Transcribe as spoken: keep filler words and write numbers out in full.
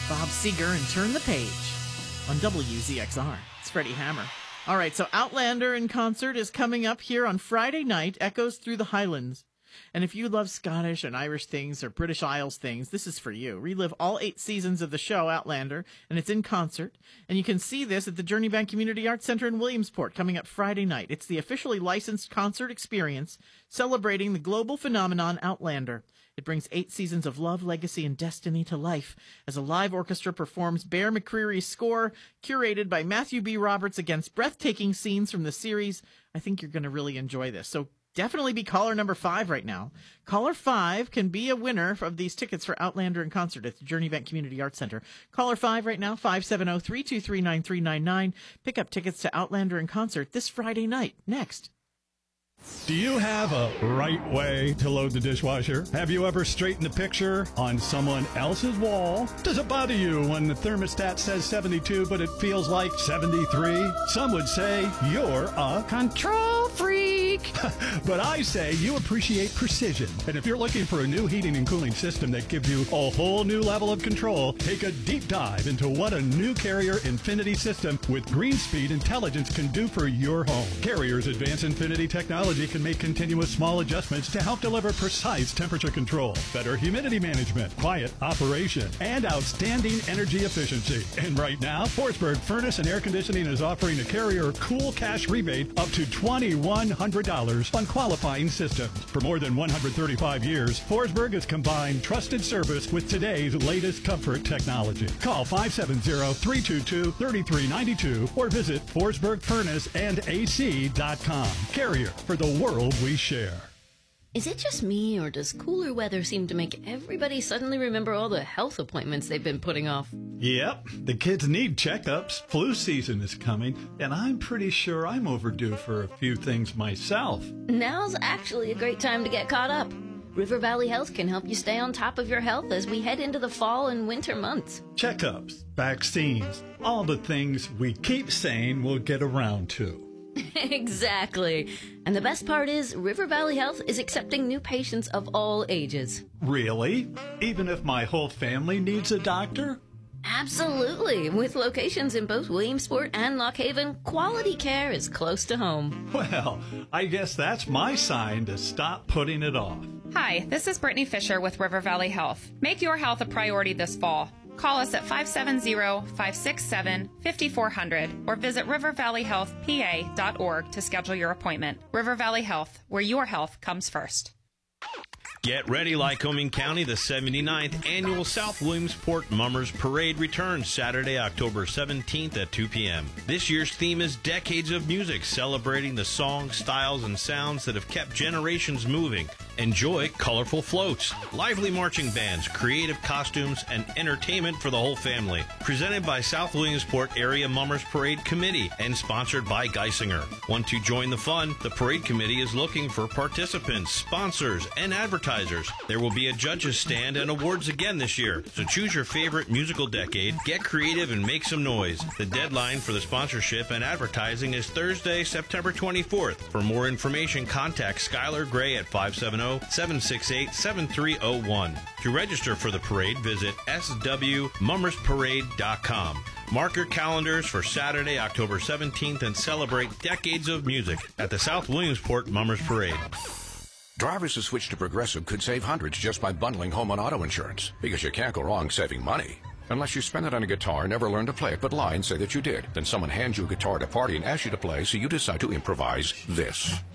Bob Seger and Turn the Page on W Z X R. It's Freddie Hammer. All right, so Outlander in concert is coming up here on Friday night, Echoes Through the Highlands. And if you love Scottish and Irish things or British Isles things, this is for you. Relive all eight seasons of the show, Outlander, and it's in concert. And you can see this at the Journey Bank Community Arts Center in Williamsport coming up Friday night. It's the officially licensed concert experience celebrating the global phenomenon Outlander. It brings eight seasons of love, legacy, and destiny to life as a live orchestra performs Bear McCreary's score, curated by Matthew B. Roberts against breathtaking scenes from the series. I think you're going to really enjoy this. So definitely be caller number five right now. Caller five can be a winner of these tickets for Outlander in concert at the Journey Bank Community Arts Center. Caller five right now, five seven zero, three two three, nine three nine nine. Pick up tickets to Outlander in concert this Friday night. Next. Do you have a right way to load the dishwasher? Have you ever straightened a picture on someone else's wall? Does it bother you when the thermostat says seventy-two but it feels like seventy-three? Some would say you're a control freak. But I say you appreciate precision. And if you're looking for a new heating and cooling system that gives you a whole new level of control, take a deep dive into what a new Carrier Infinity system with GreenSpeed intelligence can do for your home. Carrier's advanced Infinity technology can make continuous small adjustments to help deliver precise temperature control, better humidity management, quiet operation, and outstanding energy efficiency. And right now, Forsberg Furnace and Air Conditioning is offering a Carrier Cool Cash rebate up to two thousand one hundred dollars on qualifying systems. For more than one hundred thirty-five years, Forsberg has combined trusted service with today's latest comfort technology. Call five seven zero, three two two, three three nine two or visit forsberg furnace and a c dot com. Carrier, for the world we share. Is it just me, or does cooler weather seem to make everybody suddenly remember all the health appointments they've been putting off? Yep, the kids need checkups. Flu season is coming, and I'm pretty sure I'm overdue for a few things myself. Now's actually a great time to get caught up. River Valley Health can help you stay on top of your health as we head into the fall and winter months. Checkups, vaccines, all the things we keep saying we'll get around to. Exactly. And the best part is, River Valley Health is accepting new patients of all ages. Really? Even if my whole family needs a doctor? Absolutely. With locations in both Williamsport and Lock Haven, quality care is close to home. Well, I guess that's my sign to stop putting it off. Hi, this is Brittany Fisher with River Valley Health. Make your health a priority this fall. Call us at five seven zero, five six seven, five four zero zero or visit river valley health p a dot org to schedule your appointment. River Valley Health, where your health comes first. Get ready, Lycoming County. The seventy-ninth Annual South Williamsport Mummers Parade returns Saturday, October seventeenth at two p.m. This year's theme is Decades of Music, celebrating the songs, styles, and sounds that have kept generations moving. Enjoy colorful floats, lively marching bands, creative costumes, and entertainment for the whole family. Presented by South Williamsport Area Mummers Parade Committee and sponsored by Geisinger. Want to join the fun? The Parade Committee is looking for participants, sponsors, and advertisers. There will be a judges stand and awards again this year, so choose your favorite musical decade, get creative, and make some noise. The deadline for the sponsorship and advertising is Thursday, September twenty-fourth. For more information, contact Skylar Gray at five seven zero, seven six eight, seven three zero one. To register for the parade, visit s w mummers parade dot com. Mark your calendars for Saturday, October seventeenth, and celebrate decades of music at the South Williamsport Mummers Parade. Drivers who switch to Progressive could save hundreds just by bundling home and auto insurance, because you can't go wrong saving money. Unless you spend it on a guitar and never learn to play it but lie and say that you did. Then someone hands you a guitar at a party and asks you to play, so you decide to improvise this.